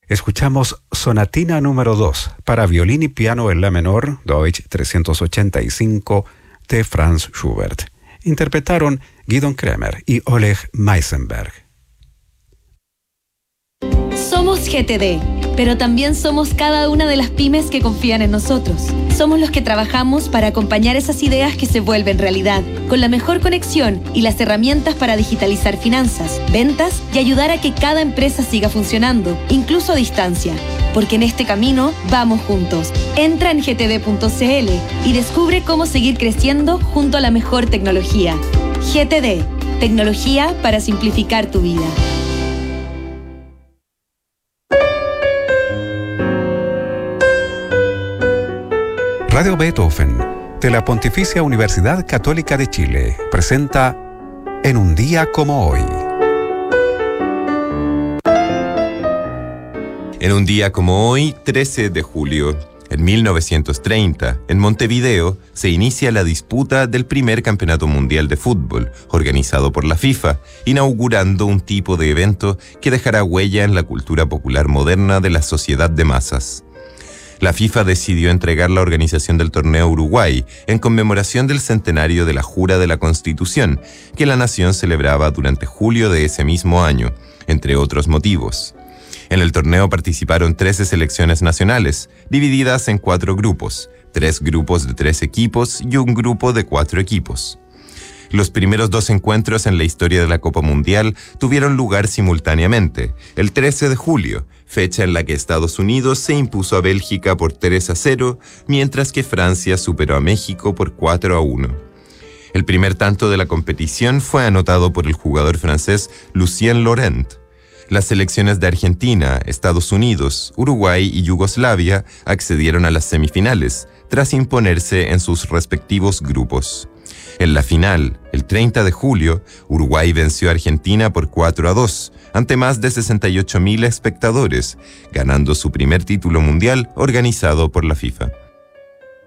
Escuchamos Sonatina número 2 para violín y piano en la menor, Deutsch 385, de Franz Schubert. Interpretaron Gidon Kremer y Oleg Meisenberg. Somos GTD, pero también somos cada una de las pymes que confían en nosotros. Somos los que trabajamos para acompañar esas ideas que se vuelven realidad, con la mejor conexión y las herramientas para digitalizar finanzas, ventas y ayudar a que cada empresa siga funcionando, incluso a distancia. Porque en este camino vamos juntos. Entra en gtd.cl y descubre cómo seguir creciendo junto a la mejor tecnología. GTD, tecnología para simplificar tu vida. Radio Beethoven, de la Pontificia Universidad Católica de Chile, presenta En un día como hoy. En un día como hoy, 13 de julio, en 1930, en Montevideo, se inicia la disputa del primer Campeonato Mundial de Fútbol, organizado por la FIFA, inaugurando un tipo de evento que dejará huella en la cultura popular moderna de la sociedad de masas. La FIFA decidió entregar la organización del torneo a Uruguay en conmemoración del centenario de la Jura de la Constitución, que la nación celebraba durante julio de ese mismo año, entre otros motivos. En el torneo participaron 13 selecciones nacionales, divididas en 4 grupos, 3 grupos de 3 equipos y un grupo de 4 equipos. Los primeros 2 encuentros en la historia de la Copa Mundial tuvieron lugar simultáneamente, el 13 de julio, fecha en la que Estados Unidos se impuso a Bélgica por 3-0, mientras que Francia superó a México por 4-1. El primer tanto de la competición fue anotado por el jugador francés Lucien Laurent. Las selecciones de Argentina, Estados Unidos, Uruguay y Yugoslavia accedieron a las semifinales, tras imponerse en sus respectivos grupos. En la final, el 30 de julio, Uruguay venció a Argentina por 4-2, ante más de 68.000 espectadores, ganando su primer título mundial organizado por la FIFA.